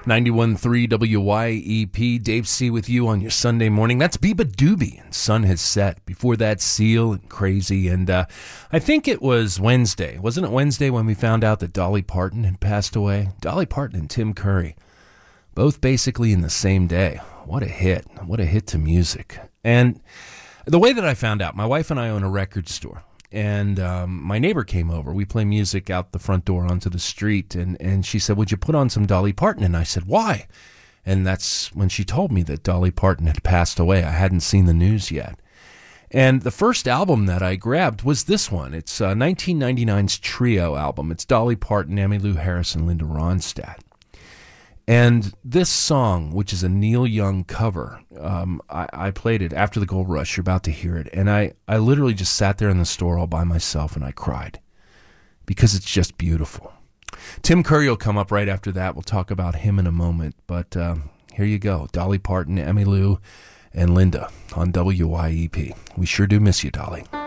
91.3 WYEP, Dave C. with you on your Sunday morning. That's Biba Doobie, and Sun Has Set. Before that, Seal and Crazy. And I think it was Wednesday. Wasn't it Wednesday when we found out that Dolly Parton had passed away? Dolly Parton and Tim Curry, both basically in the same day. What a hit. What a hit to music. And the way that I found out, my wife and I own a record store. And my neighbor came over. We play music out the front door onto the street. And she said, would you put on some Dolly Parton? And I said, why? And that's when she told me that Dolly Parton had passed away. I hadn't seen the news yet. And the first album that I grabbed was this one. It's 1999's Trio album. It's Dolly Parton, Emmylou Harris, and Linda Ronstadt. And this song, which is a Neil Young cover, I played it after the Gold Rush. You're about to hear it. And I literally just sat there in the store all by myself and I cried because it's just beautiful. Tim Curry will come up right after that. We'll talk about him in a moment. But here you go. Dolly Parton, Emmylou, and Linda on WYEP. We sure do miss you, Dolly.